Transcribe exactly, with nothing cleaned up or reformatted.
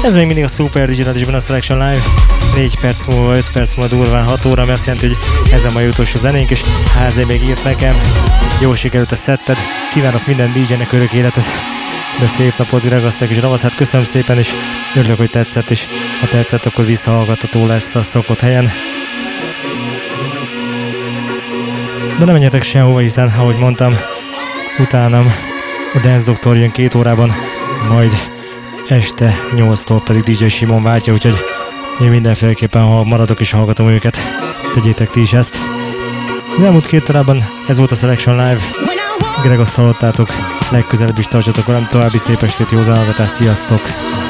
Ez még mindig a Super Digitálisban a Selection Live. négy perc múlva, öt perc múlva durván hat óra, ami azt jelenti, hogy ez a mai utolsó zenénk, és há zé még írt nekem. Jó sikerült a szetted, kívánok minden dé jének örök életet, de szép napot, virágazták és ravasz, hát köszönöm szépen, és örülök, hogy tetszett, és ha tetszett, akkor visszahallgatható lesz a szokott helyen. De nem menjetek sehova, hiszen, ahogy mondtam, utánam a Dance Doctor jön két órában, majd este nyolctól pedig dé dzsé Simon váltja, úgyhogy én mindenféleképpen, ha maradok és hallgatom őket, tegyétek ti is ezt. Az elmúlt két órában ez volt a Selection Live. Gregoszt hallottátok, legközelebb is tartsatok velem, további szép estét, jó hallgatást, sziasztok!